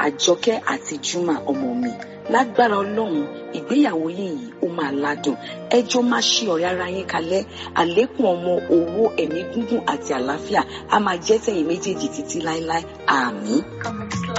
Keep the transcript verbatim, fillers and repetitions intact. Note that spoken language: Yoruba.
Àjọkẹ́ àti Juma ọmọ mi. Lágbára Ọlọ́run, ìgbéyàwó yìí ó máa ládùn. Ẹjọ́ máa ṣe ọ̀rẹ́ ara yín kalẹ̀. Àlékún ọmọ, owó, ẹ̀mí gígùn àti àlàáfíà á máa jẹ́ tẹ̀yin méjèèjì títí láéláé. Àmín.